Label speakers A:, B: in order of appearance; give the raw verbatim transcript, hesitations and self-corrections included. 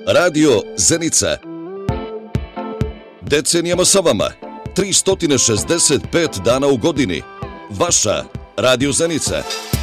A: Radio Zenica. Decenijama sa vama, tristo šezdeset pet dana u godini. Vaša Radio Zenica.